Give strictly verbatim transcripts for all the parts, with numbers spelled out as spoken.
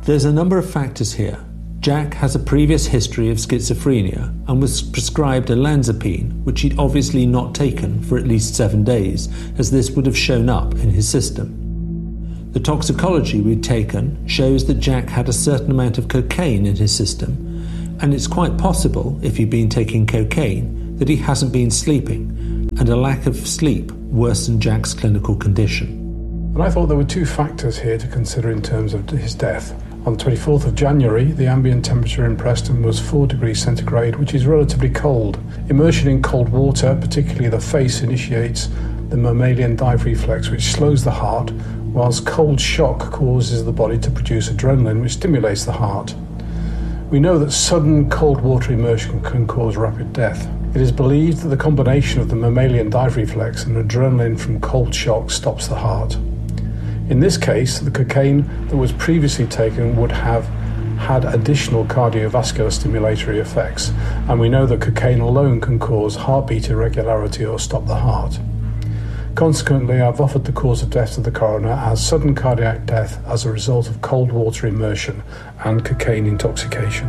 There's a number of factors here. Jack has a previous history of schizophrenia and was prescribed olanzapine, which he'd obviously not taken for at least seven days, as this would have shown up in his system. The toxicology we'd taken shows that Jack had a certain amount of cocaine in his system, and it's quite possible, if he'd been taking cocaine, that he hasn't been sleeping, and a lack of sleep worsened Jack's clinical condition. And I thought there were two factors here to consider in terms of his death. On the twenty-fourth of January, the ambient temperature in Preston was four degrees centigrade, which is relatively cold. Immersion in cold water, particularly the face, initiates the mammalian dive reflex, which slows the heart, whilst cold shock causes the body to produce adrenaline, which stimulates the heart. We know that sudden cold water immersion can cause rapid death. It is believed that the combination of the mammalian dive reflex and adrenaline from cold shock stops the heart. In this case, the cocaine that was previously taken would have had additional cardiovascular stimulatory effects, and we know that cocaine alone can cause heartbeat irregularity or stop the heart. Consequently, I've offered the cause of death to the coroner as sudden cardiac death as a result of cold water immersion and cocaine intoxication.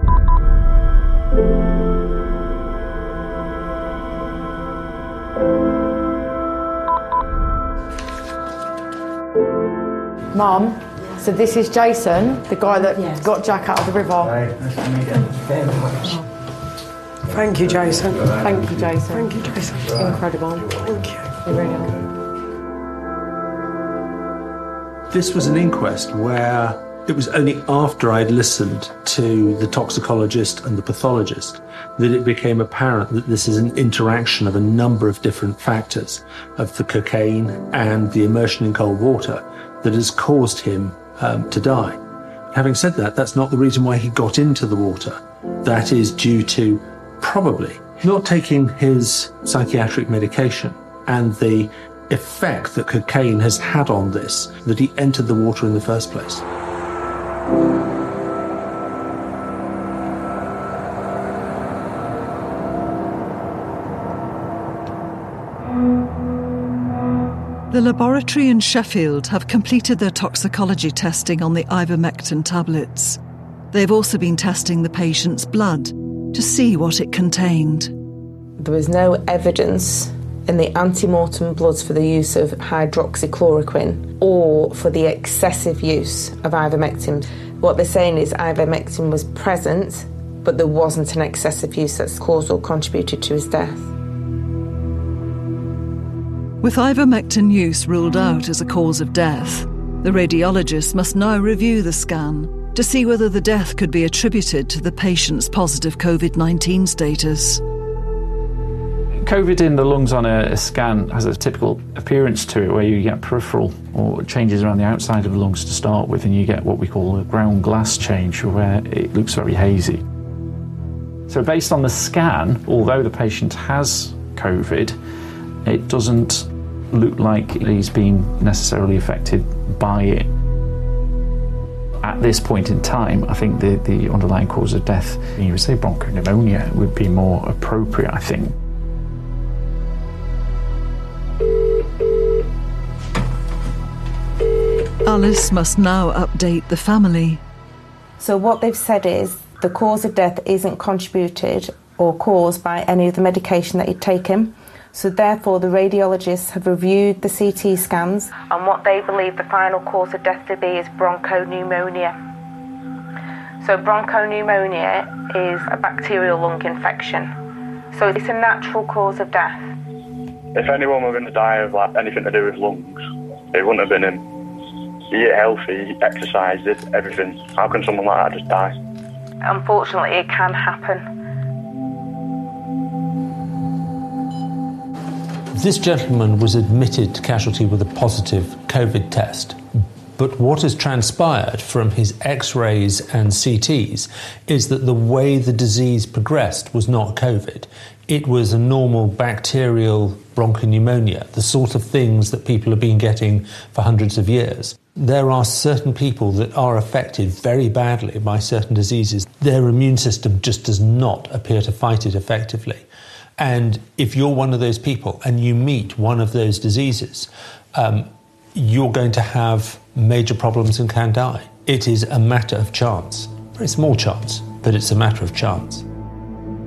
Mum, so this is Jason, the guy that yes. got Jack out of the river. Hi, nice to meet you. Very much. Thank you, Jason. Thank you, Jason. Thank you, Jason. Incredible. Thank you. You really are. This was an inquest where it was only after I'd listened to the toxicologist and the pathologist that it became apparent that this is an interaction of a number of different factors, of the cocaine and the immersion in cold water, that has caused him um, to die. Having said that, that's not the reason why he got into the water. That is due to probably not taking his psychiatric medication and the effect that cocaine has had on this, that he entered the water in the first place. The laboratory in Sheffield have completed their toxicology testing on the ivermectin tablets. They've also been testing the patient's blood to see what it contained. There was no evidence in the ante-mortem bloods for the use of hydroxychloroquine or for the excessive use of ivermectin. What they're saying is ivermectin was present, but there wasn't an excessive use that's caused or contributed to his death. With ivermectin use ruled out as a cause of death, the radiologist must now review the scan to see whether the death could be attributed to the patient's positive covid nineteen status. COVID in the lungs on a, a scan has a typical appearance to it where you get peripheral or changes around the outside of the lungs to start with, and you get what we call a ground glass change where it looks very hazy. So based on the scan, although the patient has COVID, it doesn't look like he's been necessarily affected by it. At this point in time, I think the, the underlying cause of death, you would say bronchopneumonia, would be more appropriate, I think. Alice must now update the family. So what they've said is the cause of death isn't contributed or caused by any of the medication that he'd taken. So therefore the radiologists have reviewed the C T scans, and what they believe the final cause of death to be is bronchopneumonia. So bronchopneumonia is a bacterial lung infection. So it's a natural cause of death. If anyone were going to die of like anything to do with lungs, it wouldn't have been him. He ate healthy, exercised, did everything. How can someone like that just die? Unfortunately, it can happen. This gentleman was admitted to casualty with a positive COVID test, but what has transpired from his X-rays and C Ts is that the way the disease progressed was not COVID. It was a normal bacterial bronchopneumonia, the sort of things that people have been getting for hundreds of years. There are certain people that are affected very badly by certain diseases. Their immune system just does not appear to fight it effectively. And if you're one of those people and you meet one of those diseases, um, you're going to have major problems and can die. it is a matter of chance. Very small chance, but it's a matter of chance.